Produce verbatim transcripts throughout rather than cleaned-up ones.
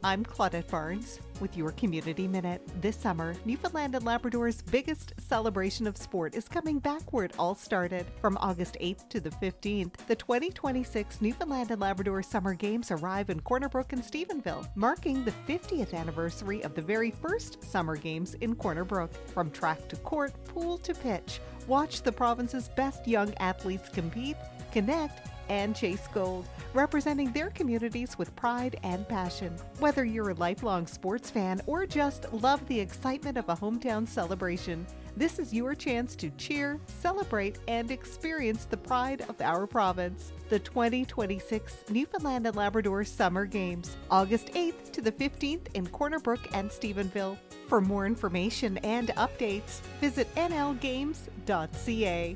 I'm Claudette Barnes with your Community Minute. This summer, Newfoundland and Labrador's biggest celebration of sport is coming back where it all started. From August eighth to the fifteenth, the twenty twenty-six Newfoundland and Labrador Summer Games arrive in Corner Brook and Stephenville, marking the fiftieth anniversary of the very first Summer Games in Corner Brook. From track to court, pool to pitch, watch the province's best young athletes compete, connect, and chase gold, representing their communities with pride and passion. Whether you're a lifelong sports fan or just love the excitement of a hometown celebration, this is your chance to cheer, celebrate, and experience the pride of our province. The twenty twenty-six Newfoundland and Labrador Summer Games, August eighth to the fifteenth in Corner Brook and Stephenville. For more information and updates, visit n l games dot c a.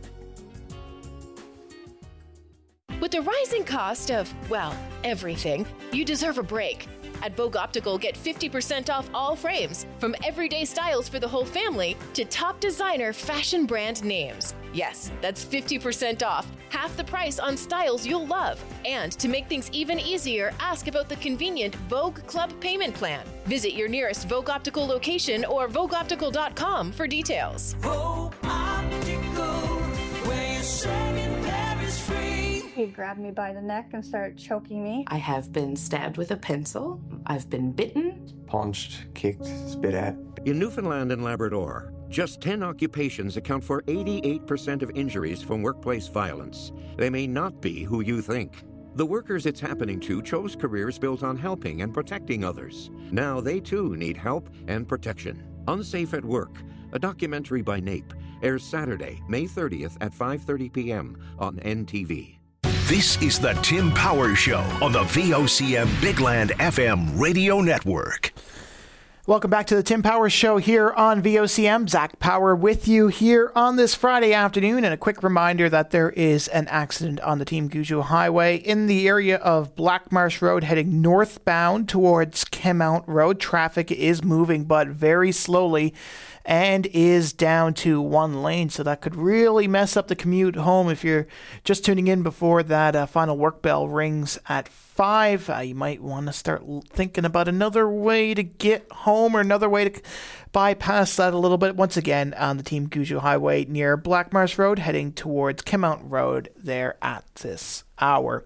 With the rising cost of, well, everything, you deserve a break. At Vogue Optical, get fifty percent off all frames, from everyday styles for the whole family to top designer fashion brand names. Yes, that's fifty percent off, half the price on styles you'll love. And to make things even easier, ask about the convenient Vogue Club payment plan. Visit your nearest Vogue Optical location or vogue optical dot com for details. Vogue Optical, where you're saying Paris free. He grabbed me by the neck and started choking me. I have been stabbed with a pencil. I've been bitten. Punched, kicked, spit at. In Newfoundland and Labrador, just ten occupations account for eighty-eight percent of injuries from workplace violence. They may not be who you think. The workers it's happening to chose careers built on helping and protecting others. Now they too need help and protection. Unsafe at Work, a documentary by NAPE, airs Saturday, May thirtieth at five thirty p.m. on N T V. This is the Tim Powers Show on the V O C M Big Land F M radio network. Welcome back to the Tim Powers Show here on V O C M. Zach Power with you here on this Friday afternoon. And a quick reminder that there is an accident on the Team Goujo Highway in the area of Black Marsh Road heading northbound towards Kemount Road. Traffic is moving, but very slowly, and is down to one lane. So that could really mess up the commute home if you're just tuning in before that uh, final work bell rings at five. Uh, you might want to start thinking about another way to get home or another way to bypass that a little bit. Once again, on the Team Goujo Highway near Black Marsh Road, heading towards Kemount Road there at this hour.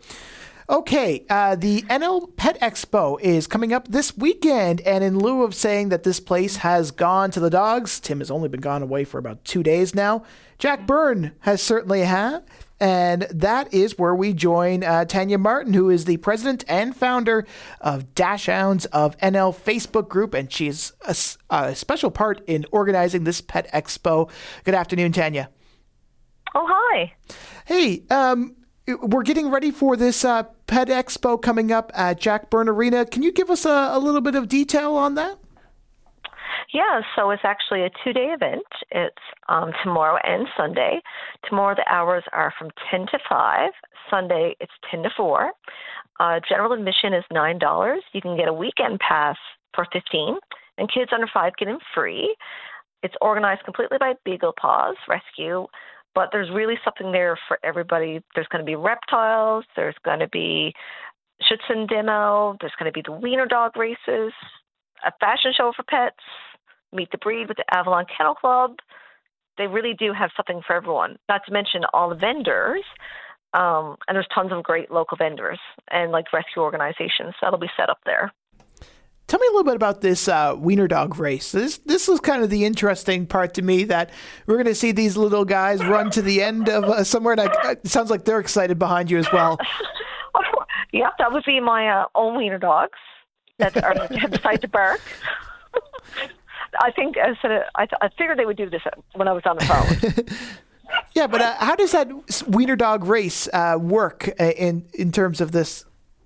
Okay, uh, the N L Pet Expo is coming up this weekend, and in lieu of saying that this place has gone to the dogs, Tim has only been gone away for about two days now. Jack Byrne has certainly had, and that is where we join uh, Tanya Martin, who is the president and founder of Dash Hounds of N L Facebook group, and she is a, a special part in organizing this Pet Expo. Good afternoon, Tanya. Oh, hi. Hey, um... we're getting ready for this uh, Pet Expo coming up at Jack Byrne Arena. Can you give us a, a little bit of detail on that? Yeah, so it's actually a two-day event. It's um, tomorrow and Sunday. Tomorrow the hours are from ten to five. Sunday it's ten to four. Uh, general admission is nine dollars. You can get a weekend pass for fifteen dollars, and kids under five get in free. It's organized completely by Beagle Paws Rescue. But there's really something there for everybody. There's going to be reptiles. There's going to be Schutzen demo. There's going to be the wiener dog races, a fashion show for pets, meet the breed with the Avalon Kennel Club. They really do have something for everyone, not to mention all the vendors. Um, and there's tons of great local vendors and like rescue organizations that'll be set up there. Tell me a little bit about this uh, wiener dog race. This this was kind of the interesting part to me, that we're going to see these little guys run to the end of uh, somewhere. And I, it sounds like they're excited behind you as well. Yep, that would be my uh, own wiener dogs that are decided to bark. I think I said I, I figured they would do this when I was on the phone. Yeah, but uh, how does that wiener dog race uh, work uh, in in terms of this?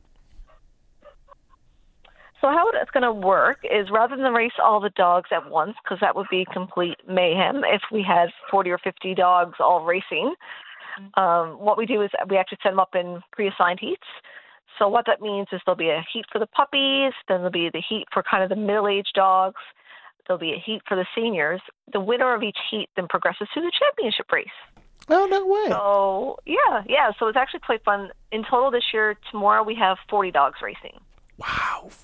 So how it's going to work is, rather than race all the dogs at once, because that would be complete mayhem if we had forty or fifty dogs all racing, um, what we do is we actually set them up in pre-assigned heats. So what that means is there'll be a heat for the puppies, then there'll be the heat for kind of the middle-aged dogs, there'll be a heat for the seniors. The winner of each heat then progresses to the championship race. Oh, no way. So, yeah, yeah. So it's actually quite fun. In total this year, tomorrow we have forty dogs racing. Wow,